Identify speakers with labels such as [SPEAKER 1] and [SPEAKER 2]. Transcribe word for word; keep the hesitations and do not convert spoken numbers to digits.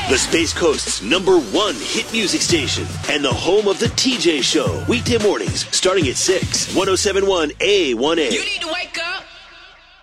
[SPEAKER 1] The Space Coast's number one hit music station and the home of the T J Show. Weekday mornings starting at six. one oh seven point one A one A.